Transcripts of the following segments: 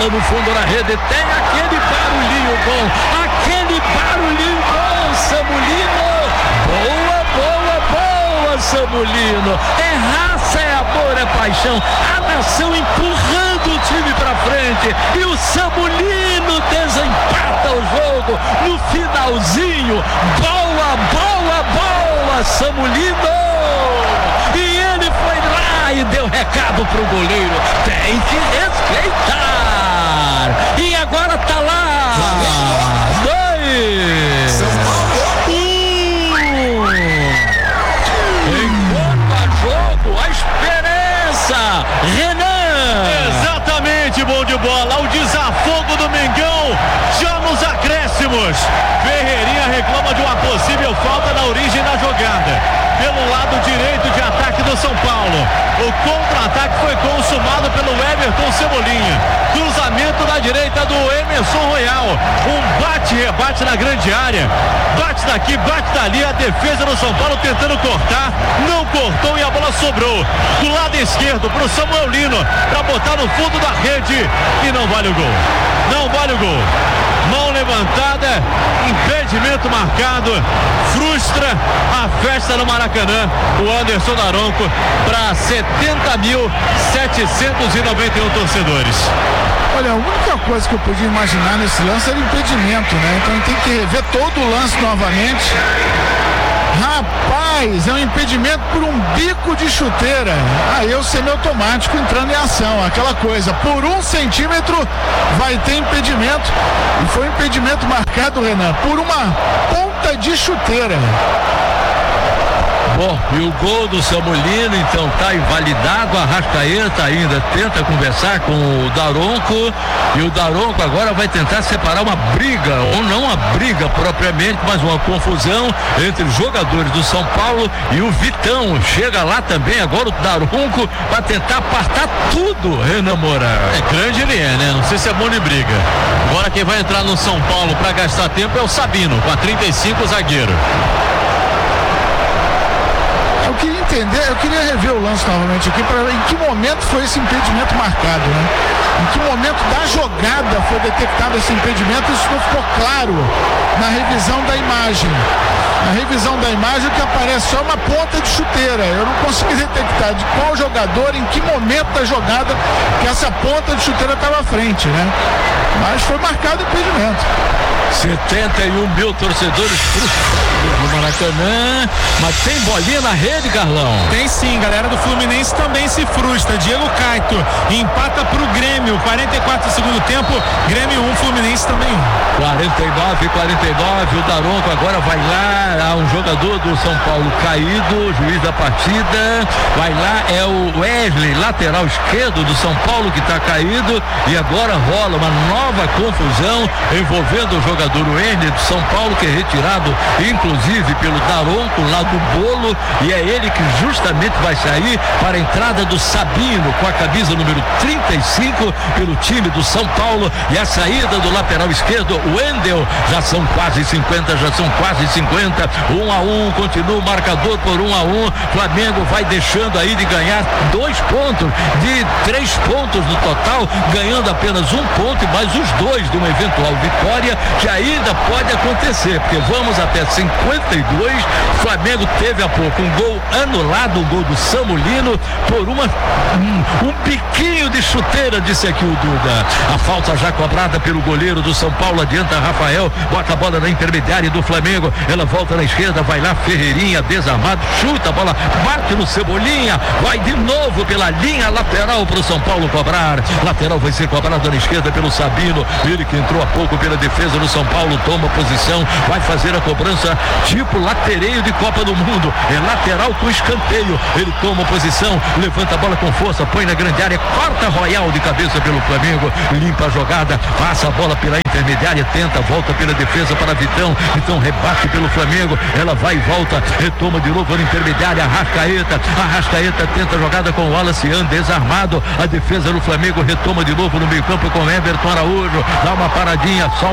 bola no fundo da rede, tem aquele barulhinho bom, Samulino, boa, Samulino, é raça, é amor, é paixão, a nação empurrando o time pra frente, e o Samulino desempata o jogo no finalzinho, boa, Samulino, e ele foi lá e deu recado pro goleiro, tem que respeitar, e agora tá lá, 2, São Paulo, 1, enquanto a jogo, a esperança, Renan, exatamente, bom de bola, o desafogo do Mengão, já nos acréscimos, Ferreirinha reclama de uma possível falta na origem da jogada, pelo lado direito de ataque do São Paulo, o contra-ataque foi consumado pelo Everton Cebolinha, cruzamento da direita do Emerson Royal, um bate-rebate na grande área, bate daqui, bate dali, a defesa do São Paulo tentando cortar, não cortou e a bola sobrou do lado esquerdo pro Samuel Lino, para botar no fundo da rede e não vale o gol, mão levantada, impedimento marcado, frustra a festa no Maracanã, o Anderson Daronco, para 70.791 torcedores. Olha, a única coisa que eu podia imaginar nesse lance era impedimento, né? Então tem que rever todo o lance novamente. Rapaz, é um impedimento por um bico de chuteira. Aí o semiautomático entrando em ação, aquela coisa, por 1 centímetro vai ter impedimento, e foi um impedimento marcado, Renan, por uma ponta de chuteira. Bom, e o gol do Samulino então tá invalidado, a Arrascaeta ainda tenta conversar com o Daronco, e o Daronco agora vai tentar separar uma briga, ou não uma briga propriamente, mas uma confusão entre os jogadores do São Paulo e o Vitão, chega lá também agora o Daronco para tentar apartar tudo, Renan Moura. É grande ele né? Não sei se é bom de briga. Agora quem vai entrar no São Paulo para gastar tempo é o Sabino, com a 35, zagueiro. Eu queria rever o lance novamente aqui para ver em que momento foi esse impedimento marcado, né? Em que momento da jogada foi detectado esse impedimento, isso não ficou claro na revisão da imagem. Na revisão da imagem, o que aparece só uma ponta de chuteira. Eu não consegui detectar de qual jogador, em que momento da jogada que essa ponta de chuteira estava à frente, né? Mas foi marcado o impedimento. 71 mil torcedores frustrados no Maracanã, mas tem bolinha na rede, Carlão? Tem sim, galera do Fluminense também se frustra. Diego Caito empata pro Grêmio, 44 do segundo tempo, Grêmio 1, Fluminense também 49, o Daronco agora vai lá, há um jogador do São Paulo caído, juiz da partida, vai lá, é o Wesley, lateral esquerdo do São Paulo, que está caído, e agora rola uma nova confusão envolvendo o jogador Werner do São Paulo, que é retirado inclusive pelo Daronco lá do bolo, e é ele que justamente vai sair para a entrada do Sabino com a camisa número 35 pelo time do São Paulo, e a saída do lateral esquerdo, o Wendel. Já são quase 50, 1-1, continua o marcador por 1-1, Flamengo vai deixando aí de ganhar 2 pontos de 3 pontos no total, ganhando apenas 1 ponto e mais os 2 de uma eventual vitória, que ainda pode acontecer, porque vamos até 52. O Flamengo teve há pouco um gol anulado, o gol do Samulino, por um biquinho de chuteira, disse aqui o Duda. A falta já cobrada pelo goleiro do São Paulo, adianta Rafael, bota a bola na intermediária do Flamengo, ela volta na esquerda, vai lá Ferreirinha, desarmado, chuta a bola, bate no Cebolinha, vai de novo pela linha lateral para o São Paulo cobrar. Lateral vai ser cobrado na esquerda pelo Sabino, ele que entrou há pouco pela defesa do São Paulo, toma posição, vai fazer a cobrança tipo latereio de Copa do Mundo, é lateral com escanteio, ele toma posição, levanta a bola com força, põe na grande área, corta Royal de cabeça pelo Flamengo, limpa a jogada, passa a bola pela intermediária, tenta, volta pela defesa para Vitão, Vitão rebate pelo Flamengo, ela vai e volta, retoma de novo na intermediária, Arrascaeta tenta a jogada com o Wallace, desarmado, a defesa do Flamengo retoma de novo no meio campo com Everton Araújo, dá uma paradinha, solta pela lateral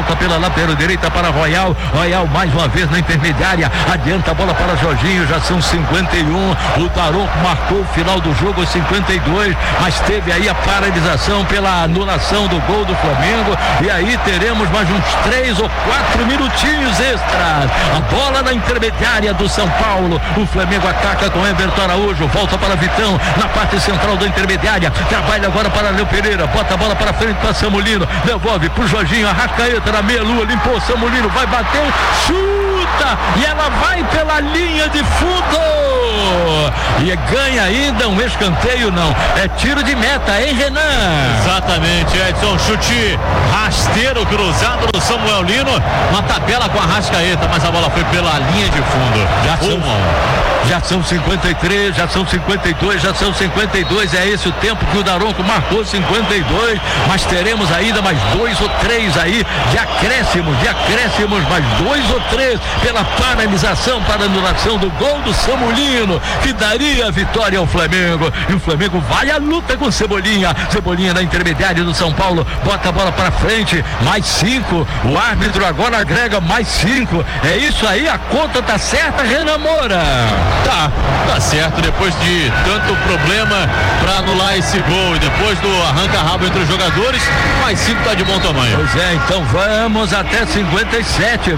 lateral direita para Royal mais uma vez na intermediária, adianta a bola para Jorginho, já são 51, o Daronco marcou o final do jogo 52, mas teve aí a paralisação pela anulação do gol do Flamengo, e aí teremos mais uns 3 ou 4 minutinhos extras. A bola na intermediária do São Paulo, o Flamengo ataca com Everton Araújo, volta para Vitão na parte central da intermediária, trabalha agora para Léo Pereira, bota a bola para frente para Samulino, devolve pro Jorginho, Arrascaeta na meia lua, limpou Samulino, vai bater, chuta, e ela vai pela linha de fundo e ganha ainda um escanteio. Não, é tiro de meta, hein, Renan? Exatamente, Edson, chute rasteiro cruzado do Samuel Lino na tabela com a Arrascaeta, mas a bola foi pela linha de fundo. Já são 53, já são 52, já são 52, é esse o tempo que o Daronco marcou, 52, mas teremos ainda mais 2 ou 3 aí de acréscimos, mais 2 ou 3 pela paralisação, para anulação do gol do Samulino, que daria a vitória ao Flamengo, e o Flamengo vai à luta com Cebolinha na intermediária do São Paulo, bota a bola para frente, mais 5, o árbitro agora agrega mais 5, é isso aí, a conta tá certa, Renan Moura? Tá certo, depois de tanto problema para anular esse gol e depois do arranca-rabo entre os jogadores, mais 5 tá de bom tamanho. Pois é, então vamos até 57,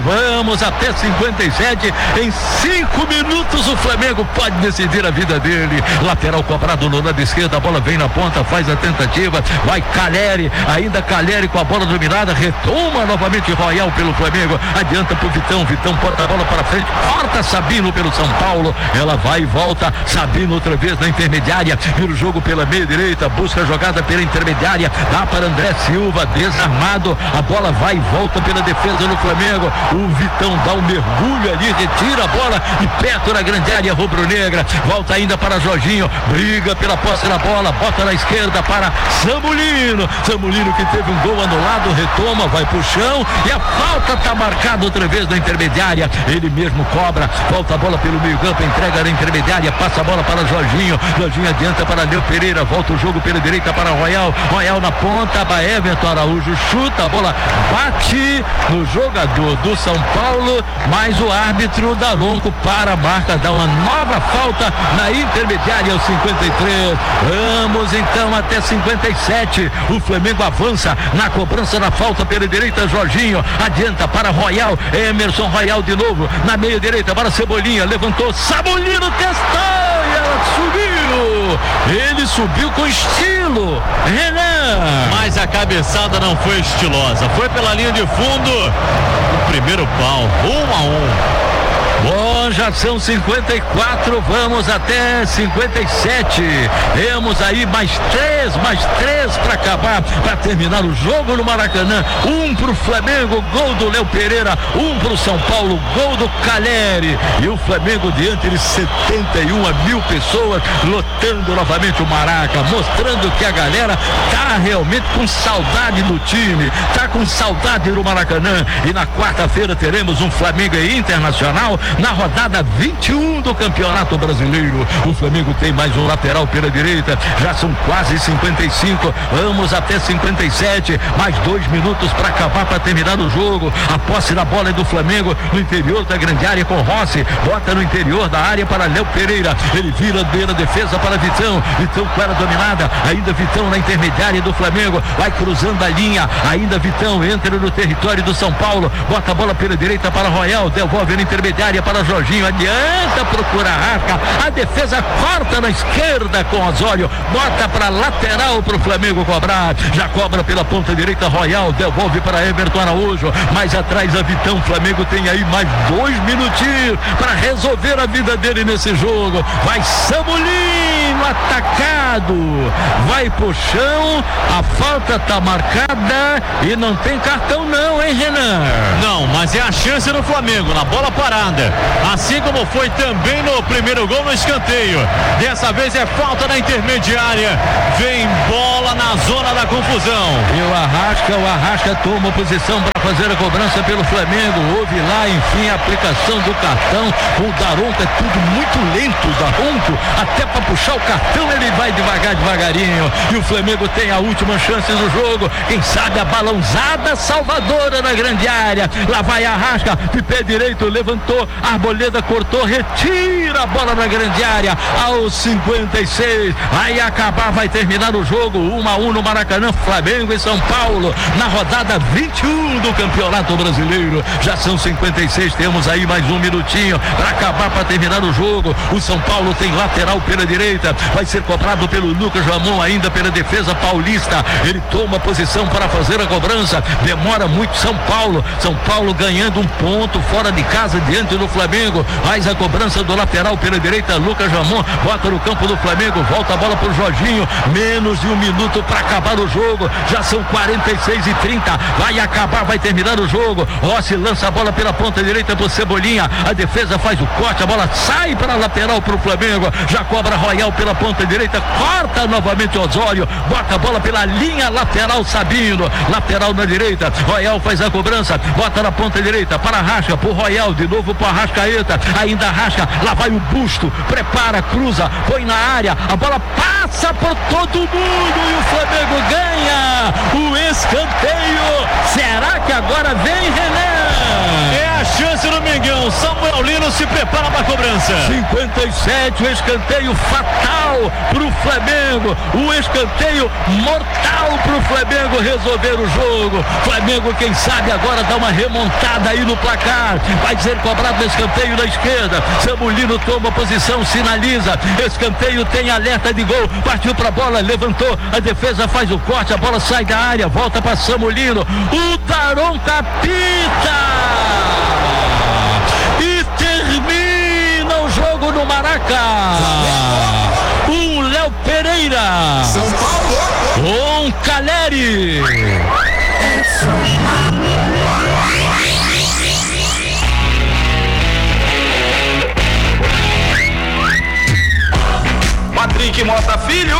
em 5 minutos o Flamengo pode decidir a vida dele. Lateral cobrado no lado esquerdo, a bola vem na ponta, faz a tentativa, vai Caleri, ainda Caleri com a bola dominada, retoma novamente Royal pelo Flamengo, adianta pro Vitão bota a bola para frente, corta Sabino pelo São Paulo, ela vai e volta, Sabino outra vez na intermediária, vira o jogo pela meia direita, busca a jogada pela intermediária, dá para André Silva, desarmado, a bola vai e volta pela defesa do Flamengo, o Vitão dá um mergulho ali, retira a bola e perto na grande área rubro-negra, volta ainda para Jorginho, briga pela posse da bola, bota na esquerda para Samulino que teve um gol anulado, retoma, vai pro chão e a falta tá marcada outra vez na intermediária, ele mesmo cobra, volta a bola pelo meio campo, entrega na intermediária, passa a bola para Jorginho adianta para Léo Pereira, volta o jogo pela direita para Royal na ponta, Everton Araújo chuta, a bola bate no jogador do São Paulo, mas o árbitro Daronco para a marca, dá uma nova falta na intermediária, aos 53, vamos então até 57, o Flamengo avança na cobrança da falta pela direita, Jorginho adianta para Royal, Emerson Royal de novo, na meia direita para Cebolinha, levantou, Samulino testou e ela subiu, ele subiu com estilo, Renan, mas a cabeçada não foi estilosa, foi pela linha de fundo, o primeiro pau, 1-1. Bom, já são 54, vamos até 57. Temos aí mais três para acabar, para terminar o jogo no Maracanã. Um pro Flamengo, gol do Léo Pereira, um pro São Paulo, gol do Caleri. E o Flamengo diante de 71 mil pessoas, lotando novamente o Maraca, mostrando que a galera tá realmente com saudade do time, tá com saudade do Maracanã. E na quarta-feira teremos um Flamengo e Internacional na rodada 21 do Campeonato Brasileiro. O Flamengo tem mais um lateral pela direita, já são quase 55, vamos até 57, mais 2 minutos para acabar, para terminar o jogo. A posse da bola é do Flamengo no interior da grande área com Rossi, bota no interior da área para Léo Pereira, ele vira na defesa para Vitão com ela dominada, ainda Vitão na intermediária do Flamengo, vai cruzando a linha, ainda Vitão entra no território do São Paulo, bota a bola pela direita para Royal, devolve na intermediária para Jorginho, adianta, procura a Arca, a defesa corta na esquerda com Osório, bota para lateral para o Flamengo cobrar, já cobra pela ponta direita Royal, devolve para Everton Araújo, mais atrás a Vitão, Flamengo tem aí mais 2 minutinhos para resolver a vida dele nesse jogo, vai Samulino atacado, vai pro chão, a falta tá marcada e não tem cartão não, hein, Renan? Não, mas é a chance do Flamengo na bola parada, assim como foi também no primeiro gol no escanteio. Dessa vez é falta na intermediária, vem bola na zona da confusão. E o Arrasca toma posição para fazer a cobrança pelo Flamengo, houve lá enfim a aplicação do cartão, o Daronco é tudo muito lento, o Daronco, até para puxar o cartão cartão, ele vai devagarinho. E o Flamengo tem a última chance do jogo. Quem sabe a balãozada salvadora na grande área. Lá vai a Arrasca, de pé direito, levantou, Arboleda cortou, retira a bola na grande área. Aos 56, vai acabar, vai terminar o jogo. 1-1 no Maracanã, Flamengo e São Paulo, na rodada 21 do Campeonato Brasileiro. Já são 56, temos aí mais um minutinho para acabar, para terminar o jogo. O São Paulo tem lateral pela direita, vai ser cobrado pelo Lucas Ramon, ainda pela defesa paulista. Ele toma posição para fazer a cobrança, demora muito São Paulo ganhando um ponto fora de casa diante do Flamengo. Faz a cobrança do lateral pela direita, Lucas Ramon bota no campo do Flamengo, volta a bola pro Jorginho, menos de um minuto para acabar o jogo, já são 46:30, vai acabar, vai terminar o jogo. Rossi lança a bola pela ponta direita pro Cebolinha, a defesa faz o corte, a bola sai para a lateral pro Flamengo, já cobra Royal pela ponta direita, corta novamente Osório, bota a bola pela linha lateral, Sabino, lateral na direita, Royal faz a cobrança, bota na ponta direita para Arrasca, pro Royal, de novo pro Arrascaeta, ainda Arrasca, lá vai o Busto, prepara, cruza, põe na área, a bola passa por todo mundo e o Flamengo ganha o escanteio. Será que agora vem, René? É a chance do Mengão. Samuel Lino se prepara para a cobrança. 57, o escanteio fatal pro Flamengo, o escanteio mortal pro Flamengo resolver o jogo. Flamengo, quem sabe agora dá uma remontada aí no placar. Vai ser cobrado escanteio na esquerda. Samulino toma posição, sinaliza. Escanteio, tem alerta de gol. Partiu pra bola, levantou. A defesa faz o corte, a bola sai da área, volta para Samulino. O Daronco apita e termina o jogo no Maraca. Um Léo Pereira, São Paulo, um Caleri. Patrick Mota Filho.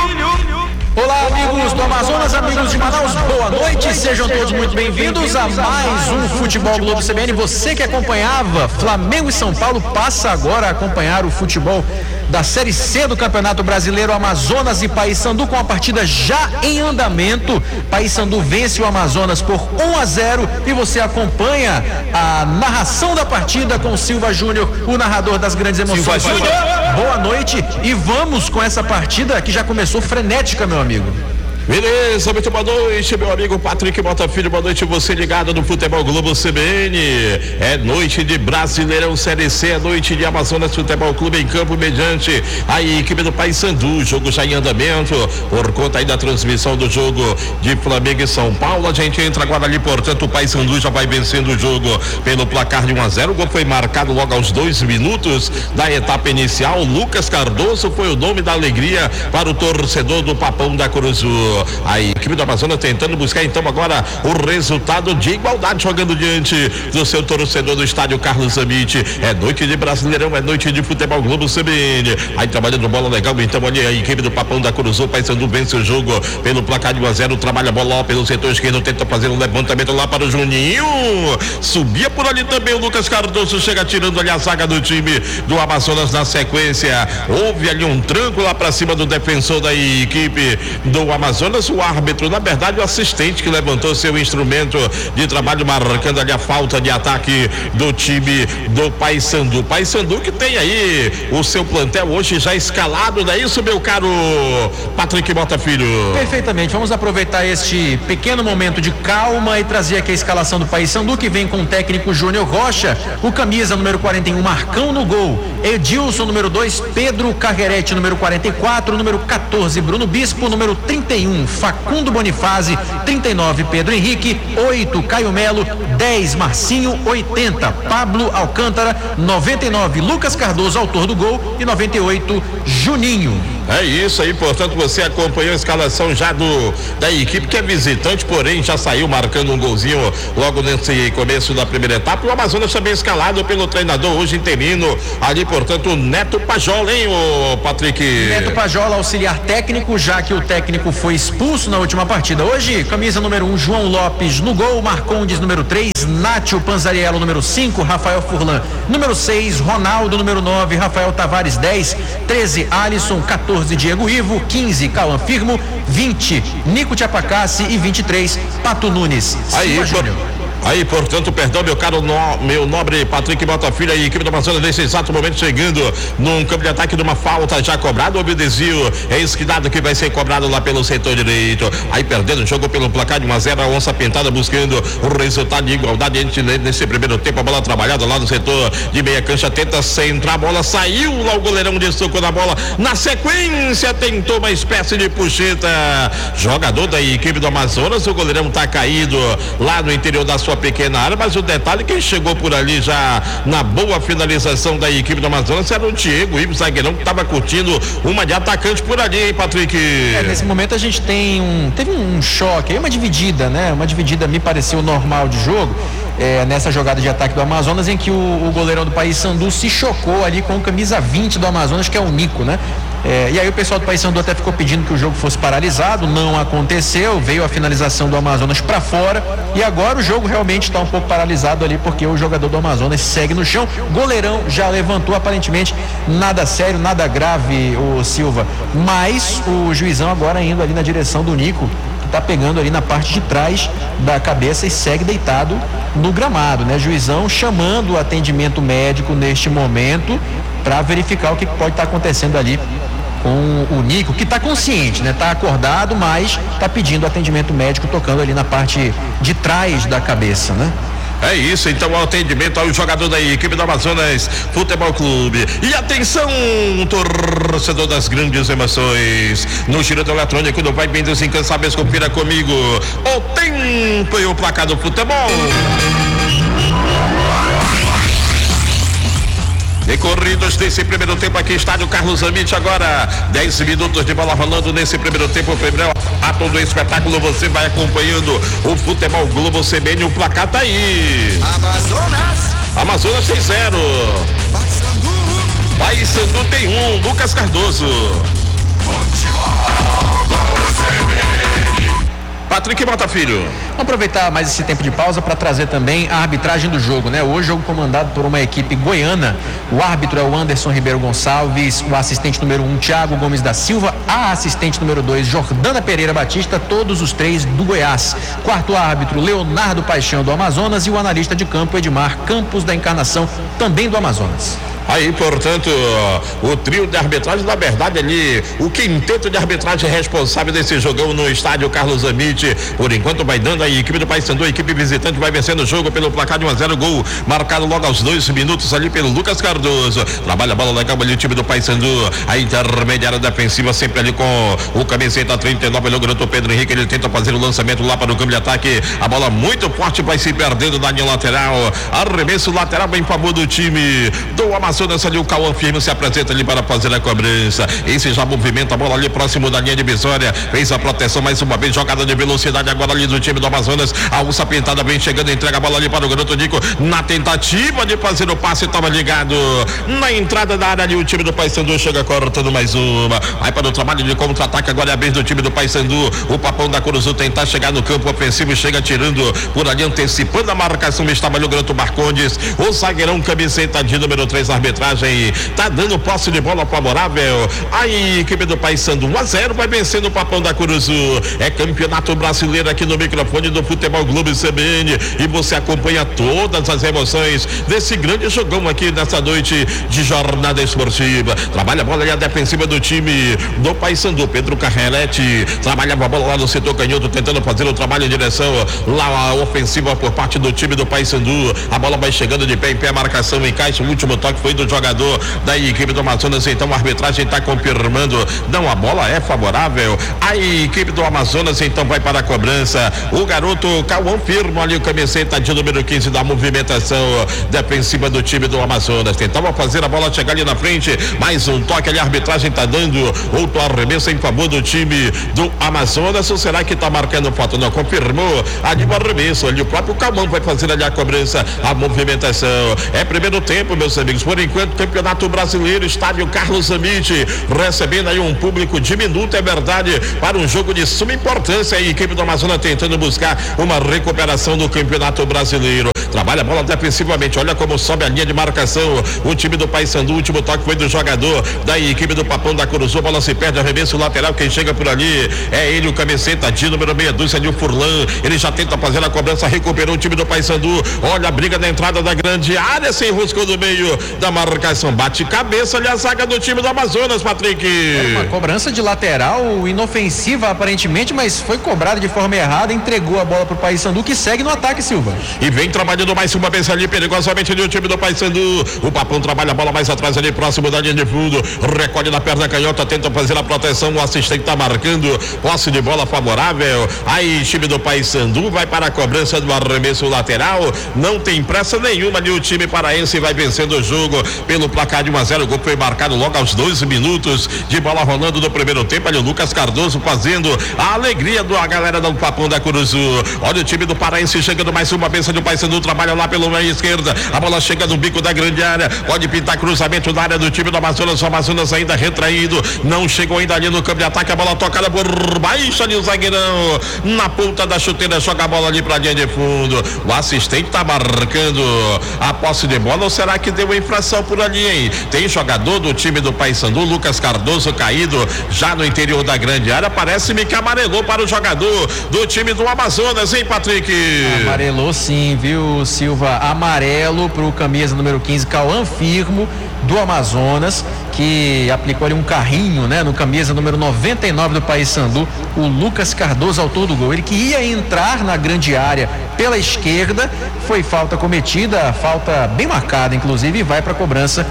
Olá, amigos do Amazonas, amigos de Manaus, boa noite, sejam todos muito bem-vindos a mais um Futebol Globo CBN. Você que acompanhava Flamengo e São Paulo passa agora a acompanhar o futebol da Série C do Campeonato Brasileiro. Amazonas e Paysandu com a partida já em andamento. Paysandu vence o Amazonas por 1-0 e você acompanha a narração da partida com Silva Júnior, o narrador das grandes emoções. Silva Júnior, boa noite e vamos com essa partida que já começou frenética, meu amigo. Beleza, muito boa noite, meu amigo Patrick Mota Filho, boa noite, você ligado no Futebol Globo CBN. É noite de Brasileirão Série C, é noite de Amazonas Futebol Clube em campo mediante a equipe do Paysandu. Jogo já em andamento, por conta aí da transmissão do jogo de Flamengo e São Paulo. A gente entra agora ali, portanto, o Paysandu já vai vencendo o jogo pelo placar de 1-0. O gol foi marcado logo aos 2 minutos da etapa inicial. Lucas Cardoso foi o nome da alegria para o torcedor do Papão da Cruz. A equipe do Amazonas tentando buscar então agora o resultado de igualdade, jogando diante do seu torcedor do estádio Carlos Zamit. É noite de Brasileirão, é noite de Futebol Globo CBN. Aí trabalhando bola legal, então ali a equipe do Papão da Cruz, o Paysandu vence o jogo pelo placar de 1-0, trabalha a bola lá pelo setor esquerdo, tenta fazer um levantamento lá para o Juninho, subia por ali também o Lucas Cardoso, chega tirando ali a zaga do time do Amazonas na sequência. Houve ali um tranco lá para cima do defensor da equipe do Amazonas. O árbitro, na verdade, o assistente que levantou seu instrumento de trabalho, marcando ali a falta de ataque do time do Paysandu. Paysandu que tem aí o seu plantel hoje já escalado, não é isso, meu caro Patrick Mota Filho? Perfeitamente, vamos aproveitar este pequeno momento de calma e trazer aqui a escalação do Paysandu, que vem com o técnico Júnior Rocha, o camisa número 41, Marcão no gol, Edilson número 2, Pedro Carguerete número 44, número 14, Bruno Bispo, número 31, Facundo Bonifazzi, 39, Pedro Henrique, 8, Caio Melo, 10, Marcinho, 80, Pablo Alcântara, 99, Lucas Cardoso, autor do gol, e 98, Juninho. É isso aí, portanto, você acompanhou a escalação já da equipe que é visitante, porém já saiu marcando um golzinho logo nesse começo da primeira etapa. O Amazonas também escalado pelo treinador hoje interino, ali, portanto, o Neto Pajola, hein, o Patrick? Neto Pajola, auxiliar técnico, já que o técnico foi expulso na última partida. Hoje, camisa número 1, João Lopes no gol, Marcondes número 3, Nátio Panzariello número 5, Rafael Furlan número 6, Ronaldo número 9, Rafael Tavares 10, 13, Alisson, 14, Diego Ivo, 15, Cauã Firmo, 20, Nico Tiapacassi e 23, Pato Nunes. Aí, portanto, perdão, meu caro, meu nobre Patrick Botafogo, a equipe do Amazonas nesse exato momento chegando num campo de ataque de uma falta já cobrada, o desvio é esquidado que vai ser cobrado lá pelo setor direito. Aí perdendo o jogo pelo placar de 1-0, a Onça Pintada buscando o resultado de igualdade nesse primeiro tempo, a bola trabalhada lá no setor de meia cancha, tenta centrar a bola, saiu lá o goleirão de soco na bola, na sequência tentou uma espécie de puxeta, jogador da equipe do Amazonas, o goleirão tá caído lá no interior da sua pequena área, mas o detalhe quem chegou por ali já na boa finalização da equipe do Amazonas era o Diego Ivo, zagueirão, que estava curtindo uma de atacante por ali, hein, Patrick? Nesse momento a gente teve um choque, uma dividida, né? Uma dividida me pareceu normal de jogo, nessa jogada de ataque do Amazonas, em que o goleirão do Paysandu se chocou ali com o camisa 20 do Amazonas, que é o Nico, né? E aí o pessoal do Paysandu até ficou pedindo que o jogo fosse paralisado, não aconteceu, veio a finalização do Amazonas para fora e agora o jogo realmente está um pouco paralisado ali porque o jogador do Amazonas segue no chão, goleirão já levantou, aparentemente nada sério, nada grave, o Silva, mas o juizão agora indo ali na direção do Nico, que tá pegando ali na parte de trás da cabeça e segue deitado no gramado, né? Juizão chamando o atendimento médico neste momento para verificar o que pode estar acontecendo ali com o Nico, que está consciente, né? Está acordado, mas está pedindo atendimento médico, tocando ali na parte de trás da cabeça, né? É isso, então o atendimento ao jogador da equipe do Amazonas Futebol Clube. E atenção, torcedor das grandes emoções, no giro do eletrônico do Vai Bem dos Incansáveis, confira comigo o tempo e o placar do futebol. Decorridos desse primeiro tempo aqui, estádio Carlos Amit, agora 10 minutos de bola rolando nesse primeiro tempo, o primeiro ato do espetáculo, você vai acompanhando o Futebol Globo CBN, o placar tá aí. Amazonas 6-0. Paysandu tem 1, Lucas Cardoso. Patrick Botafogo. Vamos aproveitar mais esse tempo de pausa para trazer também a arbitragem do jogo, né? Hoje jogo comandado por uma equipe goiana. O árbitro é o Anderson Ribeiro Gonçalves, o assistente número 1, Thiago Gomes da Silva, a assistente número 2, Jordana Pereira Batista, todos os 3 do Goiás. Quarto árbitro, Leonardo Paixão do Amazonas e o analista de campo, Edmar Campos da Encarnação, também do Amazonas. Aí, portanto, o trio de arbitragem, na verdade, ali, o quinteto de arbitragem responsável desse jogão no estádio Carlos Amit, por enquanto vai dando a equipe do Paysandu, a equipe visitante vai vencendo o jogo pelo placar de 1-0, gol marcado logo aos 2 minutos ali pelo Lucas Cardoso. Trabalha a bola legal ali o time do Paysandu, a intermediária defensiva sempre ali com o camiseta 39, ali o garoto Pedro Henrique, ele tenta fazer o lançamento lá para o campo de ataque, a bola muito forte vai se perdendo na linha lateral, arremesso lateral bem em favor do time do Amazonas. Ali o Cauã Firmo se apresenta ali para fazer a cobrança. Esse já movimenta a bola ali próximo da linha divisória. Fez a proteção mais uma vez. Jogada de velocidade agora ali do time do Amazonas. A Onça Pintada vem chegando, entrega a bola ali para o garoto Nico. Na tentativa de fazer o passe, estava ligado na entrada da área ali. O time do Paysandu chega cortando mais uma. Vai para o trabalho de contra-ataque. Agora é a vez do time do Paysandu. O Papão da Curuzu tentar chegar no campo ofensivo. Chega tirando por ali, antecipando a marcação. Estava ali o garoto Marcondes. O zagueirão camiseta de número 3, arbitragem tá dando posse de bola favorável. A equipe do Paysandu 1-0 vai vencendo o Papão da Curuzu. É campeonato brasileiro aqui no microfone do Futebol Globo CBN e você acompanha todas as emoções desse grande jogão aqui nessa noite de jornada esportiva. Trabalha a bola ali a defensiva do time do Paysandu. Pedro Carrelete trabalhava a bola lá no setor canhoto, tentando fazer o trabalho em direção lá a ofensiva por parte do time do Paysandu. A bola vai chegando de pé em pé, a marcação encaixa, o último toque foi do jogador da equipe do Amazonas, então a arbitragem está confirmando, não, a bola é favorável, a equipe do Amazonas então vai para a cobrança, o garoto Cauã Firmo ali, o camiseta de número 15 da movimentação defensiva do time do Amazonas, tentava fazer a bola chegar ali na frente, mais um toque ali, a arbitragem está dando outro arremesso em favor do time do Amazonas, ou será que está marcando falta? Não, confirmou ali o arremesso, ali o próprio Cauã vai fazer ali a cobrança, a movimentação, é primeiro tempo, meus amigos, por enquanto, Campeonato Brasileiro, estádio Carlos Zamite, recebendo aí um público diminuto, é verdade, para um jogo de suma importância. A equipe do Amazonas tentando buscar uma recuperação do Campeonato Brasileiro. Trabalha a bola defensivamente, olha como sobe a linha de marcação. O time do Paysandu, o último toque foi do jogador da equipe do Papão da Curuzu. A bola se perde, arremesso lateral. Quem chega por ali é ele, o camiseta de número meia dúzia, ali o Furlan. Ele já tenta fazer a cobrança, recuperou o time do Paysandu. Olha a briga na entrada da grande área, sem rusco do meio da marcação. Bate cabeça ali a zaga do time do Amazonas, Patrick. Era uma cobrança de lateral inofensiva aparentemente, mas foi cobrada de forma errada, entregou a bola pro Paysandu, que segue no ataque, Silva. E vem trabalhando mais uma vez ali, perigosamente ali o time do Paysandu. O Papão trabalha a bola mais atrás ali, próximo da linha de fundo. Recolhe na perna canhota, tenta fazer a proteção. O assistente tá marcando. Posse de bola favorável. Aí, time do Paysandu vai para a cobrança do arremesso lateral. Não tem pressa nenhuma ali. O time paraense vai vencendo o jogo pelo placar de 1-0. O gol foi marcado logo aos 12 minutos de bola rolando do primeiro tempo. Ali o Lucas Cardoso fazendo a alegria da galera do Papão da Curuzu. Olha o time do paraense chegando mais uma vez ali. O Paysandu trabalha lá pelo meio esquerda. A bola chega no bico da grande área. Pode pintar cruzamento na área do time do Amazonas. O Amazonas ainda retraído. Não chegou ainda ali no campo de ataque. A bola tocada por baixo ali o zagueirão. Na ponta da chuteira, joga a bola ali pra linha de fundo. O assistente tá marcando a posse de bola. Ou será que deu uma infração por ali, hein? Tem jogador do time do Paysandu, Lucas Cardoso, caído já no interior da grande área. Parece-me que amarelou para o jogador do time do Amazonas, hein, Patrick? Amarelou sim, viu, Silva? Amarelo pro camisa número 15, Cauã Firmo, do Amazonas, que aplicou ali um carrinho, né, no camisa número 99 do Paysandu, o Lucas Cardoso, autor do gol. Ele que ia entrar na grande área pela esquerda, foi falta cometida, falta bem marcada, inclusive, e vai para a cobrança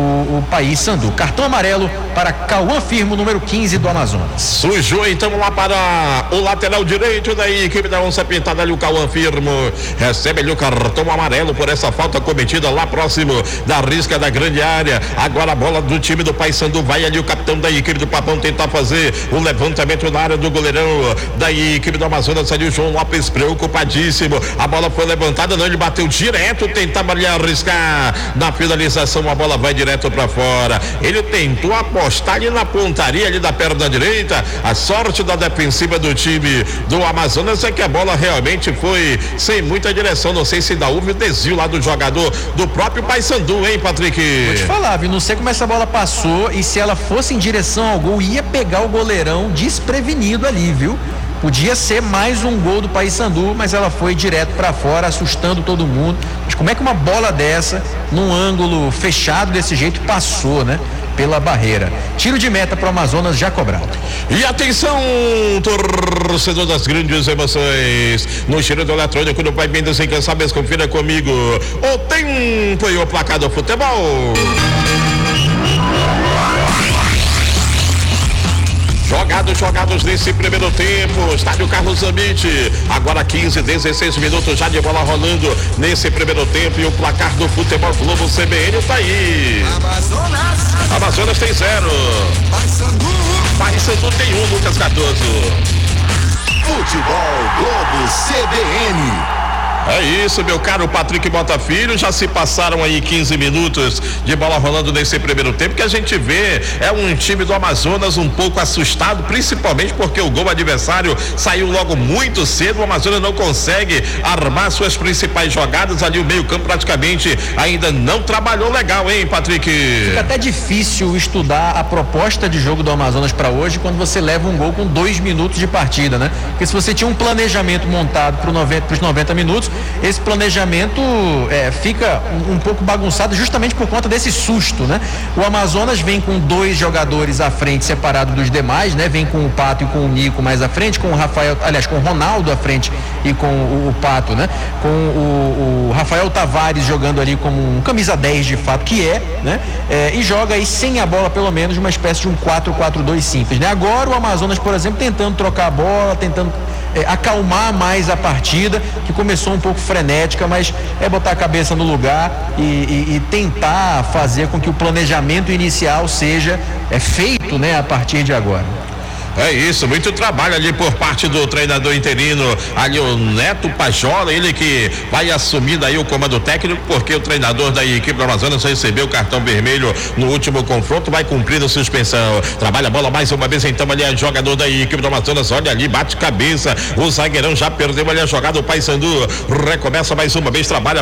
o Paysandu. Cartão amarelo para Cauã Firmo, número 15 do Amazonas. Sujou então lá para o lateral direito da equipe da Onça Pintada ali, o Cauã Firmo. Recebe ali o cartão amarelo por essa falta cometida lá próximo da risca da grande área. Agora a bola do time do Paysandu, vai ali o capitão da equipe do Papão tentar fazer o levantamento na área do goleirão da equipe do Amazonas, ali o João Lopes preocupadíssimo. A bola foi levantada, não, ele bateu direto, tentava ali arriscar na finalização, a bola vai direto para fora. Ele tentou apostar ali na pontaria ali da perna direita. A sorte da defensiva do time do Amazonas é que a bola realmente foi sem muita direção. Não sei se ainda houve o desvio lá do jogador do próprio Paysandu, hein, Patrick? Vou te falar, viu? Não sei como essa bola passou e se ela fosse em direção ao gol, ia pegar o goleirão desprevenido ali, viu? Podia ser mais um gol do Paysandu, mas ela foi direto para fora, assustando todo mundo. Mas como é que uma bola dessa, num ângulo fechado desse jeito, passou, né? Pela barreira. Tiro de meta para o Amazonas já cobrado. E atenção, torcedor das grandes emoções. No tiro do eletrônico, no Pai Mendes, quem sabe, confira comigo. O tempo e o placar do futebol. Jogados nesse primeiro tempo, estádio Carlos Zamite, agora 15, 16 minutos já de bola rolando nesse primeiro tempo e o placar do Futebol Globo CBN tá aí. Amazonas tem 0. Paysandu tem 1, Lucas Cardoso. Futebol Globo CBN. É isso, meu caro Patrick Botafilho, já se passaram aí 15 minutos de bola rolando nesse primeiro tempo, que a gente vê é um time do Amazonas um pouco assustado, principalmente porque o gol adversário saiu logo muito cedo. O Amazonas não consegue armar suas principais jogadas ali, o meio campo praticamente ainda não trabalhou legal, hein, Patrick? Fica até difícil estudar a proposta de jogo do Amazonas para hoje quando você leva um gol com 2 minutos de partida, né? Porque se você tinha um planejamento montado para os 90 minutos, esse planejamento fica um pouco bagunçado justamente por conta desse susto, né? O Amazonas vem com 2 jogadores à frente, separado dos demais, né? Vem com o Pato e com o Nico mais à frente, com o Rafael, aliás, com o Ronaldo à frente e com o Pato, né? Com o Rafael Tavares jogando ali como um camisa 10 de fato, que né? E joga aí sem a bola, pelo menos, uma espécie de um 4-4-2 simples, né? Agora o Amazonas, por exemplo, tentando trocar a bola, tentando acalmar mais a partida, que começou um pouco frenética, mas é botar a cabeça no lugar e tentar fazer com que o planejamento inicial seja feito, né, a partir de agora. É isso, muito trabalho ali por parte do treinador interino, ali o Neto Pajola, ele que vai assumir daí o comando técnico, porque o treinador da equipe do Amazonas recebeu o cartão vermelho no último confronto, vai cumprir a suspensão. Trabalha a bola mais uma vez, então ali é jogador da equipe do Amazonas, olha ali, bate cabeça, o zagueirão já perdeu ali a jogada, o Paysandu recomeça mais uma vez, trabalha